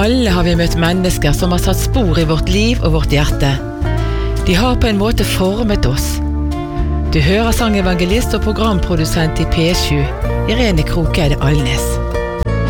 Alle har vi møtt mennesker som har satt spor i vårt liv og vårt hjerte. De har på en måte formet oss. Du hører sangevangelist og programprodusent i P7, Irene Krokeide Alnes.